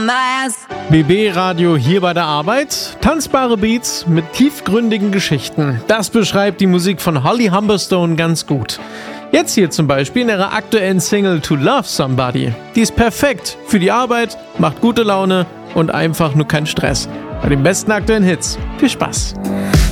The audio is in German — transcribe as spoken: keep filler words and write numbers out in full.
B B-Radio hier bei der Arbeit. Tanzbare Beats mit tiefgründigen Geschichten. Das beschreibt die Musik von Holly Humberstone ganz gut. Jetzt hier zum Beispiel in ihrer aktuellen Single To Love Somebody. Die ist perfekt für die Arbeit, macht gute Laune und einfach nur keinen Stress. Bei den besten aktuellen Hits. Viel Spaß!